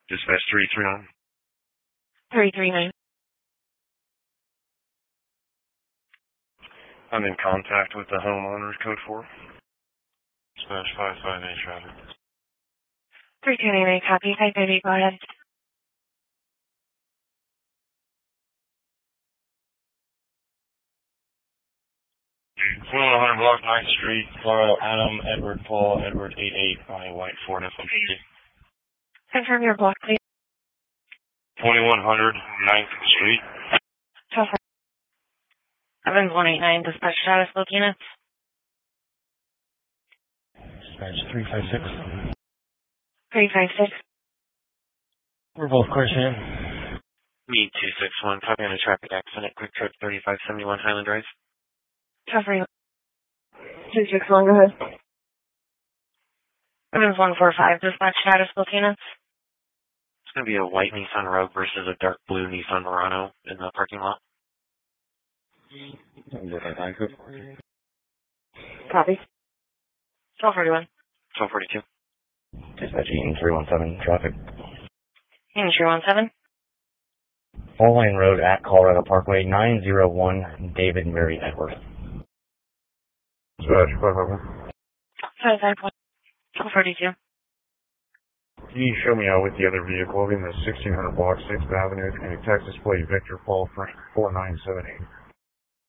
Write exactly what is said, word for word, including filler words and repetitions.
Dispatch three three nine. three three nine. I'm in contact with the homeowner, code four. Dispatch five five eight traffic. three two nine eight, copy. five five eight, go ahead. twenty-one hundred block ninth Street, Florida, Adam, Edward, Paul, Edward, eight eight, on a white Ford F one fifty. Confirm your block, please. twenty-one hundred ninth Street. Evans one eight nine, dispatch status, both units. Dispatch three five six. three five six. We're both clear, Sam. Me two six one, copy on a traffic accident, quick trip thirty-five seventy-one Highland Drive. Covering. two six one, go ahead. Evans one four five, dispatch status, both units. It's going to be a white Nissan Rogue versus a dark blue Nissan Murano in the parking lot. Copy. twelve forty-one. twelve forty-two. Dispatch Eaton three one seven, traffic. Eaton three one seven. All Lane Road at Colorado Parkway, nine zero one, David Mary Edward. Dispatch five five one. five five one. twelve forty-two. Can you show me out with the other vehicle in the sixteen hundred block, sixth Avenue, and a Texas plate Victor Paul Frank four nine seven eight?